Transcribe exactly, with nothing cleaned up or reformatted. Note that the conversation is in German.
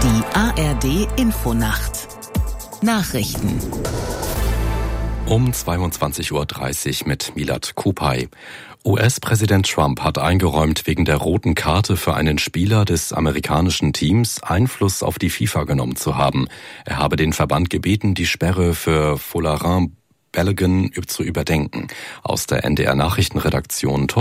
Die A R D-Infonacht Nachrichten um zweiundzwanzig Uhr dreißig mit Milad Kupay. U S-Präsident Trump hat eingeräumt, wegen der roten Karte für einen Spieler des amerikanischen Teams Einfluss auf die FIFA genommen zu haben. Er habe den Verband gebeten, die Sperre für Folarin Balogun zu überdenken. Aus der N D R-Nachrichtenredaktion